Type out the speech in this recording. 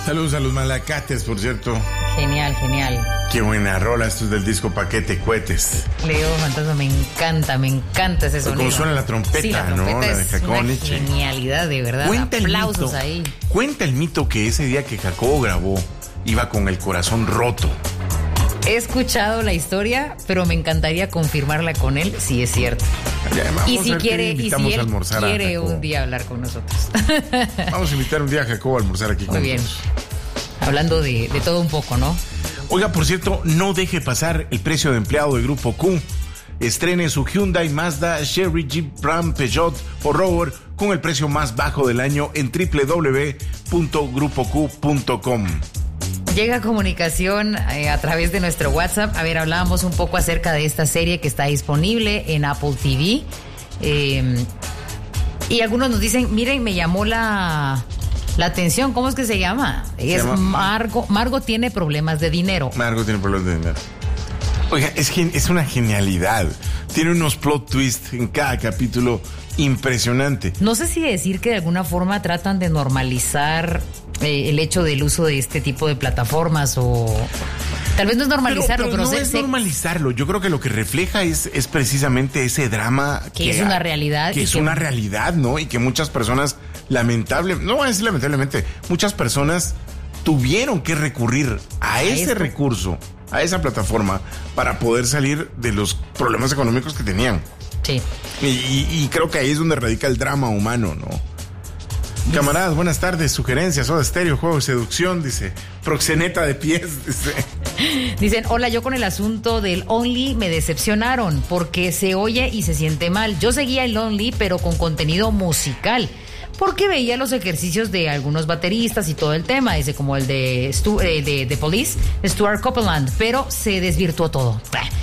Saludos a los Malacates, por cierto. Genial. Qué buena rola, esto es del disco Paquete Cohetes. Leo Fantasma, me encanta ese sonido. Como suena la trompeta, sí, la trompeta, ¿no? La de es Jacobo una Nietzsche. Genialidad, de verdad. Cuenta Aplausos ahí. Cuenta el mito que ese día que Jacobo grabó, iba con el corazón roto. He escuchado la historia, pero me encantaría confirmarla con él, si es cierto. Y si quiere, y si él quiere un día hablar con nosotros. Vamos a invitar un día a Jacobo a almorzar aquí con nosotros. Muy bien. Hablando de todo un poco, ¿no? Oiga, por cierto, no deje pasar el precio de empleado de Grupo Q. Estrene su Hyundai, Mazda, Chery, Jeep, Ram, Peugeot o Rover con el precio más bajo del año en www.grupoq.com. Llega comunicación a través de nuestro WhatsApp. A ver, hablábamos un poco acerca de esta serie que está disponible en Apple TV. Y algunos nos dicen, miren, me llamó la atención. ¿Cómo es que se llama? Margot tiene problemas de dinero. Margot tiene problemas de dinero. Oiga, es una genialidad. Tiene unos plot twists en cada capítulo impresionante. No sé si decir que de alguna forma tratan de normalizar el hecho del uso de este tipo de plataformas o... Tal vez no es normalizarlo, pero no es normalizarlo. Yo creo que lo que refleja es precisamente ese drama que es una realidad. Que es una realidad, ¿no? Y que muchas personas, lamentablemente, muchas personas tuvieron que recurrir a ese recurso, a esa plataforma, para poder salir de los problemas económicos que tenían. Sí. Y creo que ahí es donde radica el drama humano, ¿no? Camaradas, buenas tardes. Sugerencias, Soda Stereo, Juego de Seducción, dice. Proxeneta de pies, dice. Dicen, hola, yo con el asunto del Only me decepcionaron porque se oye y se siente mal. Yo seguía el Only, pero con contenido musical, porque veía los ejercicios de algunos bateristas y todo el tema, dice, como el de Police, Stuart Copeland, pero se desvirtuó todo.